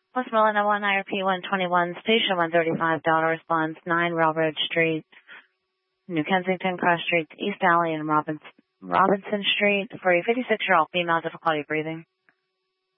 Westmoreland 01 IRP 121, Station 135, Delta response 9 Railroad Street, New Kensington, Cross Street, East Alley, and Robinson Street for a 56-year-old female, difficulty breathing.